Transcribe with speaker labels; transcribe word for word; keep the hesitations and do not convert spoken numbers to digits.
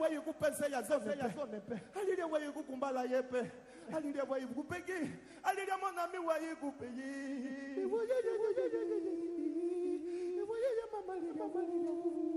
Speaker 1: wayi kupense ya zone pe. Alilia wayi kukumbala yepe. Alilia wayi kupegi. Alilia monami wayi kupegi. Voyez mama lilia mama lilia.